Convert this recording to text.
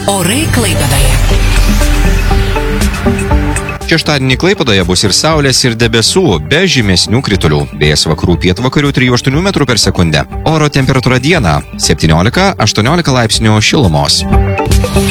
Orai Klaipėdoje. Šeštadienį Klaipėdoje bus ir saulės, ir debesų, be žymesnių kritulių. Vėjas vakarų pietvakarių 3-8 m/s. Oro temperatūra dieną 17-18 laipsnių šilumos.